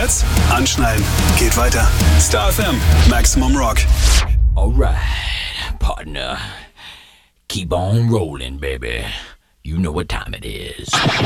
jetzt anschnallen. Geht weiter. Star FM, Maximum Rock. Alright, partner. Keep on rolling, baby. You know what time it is.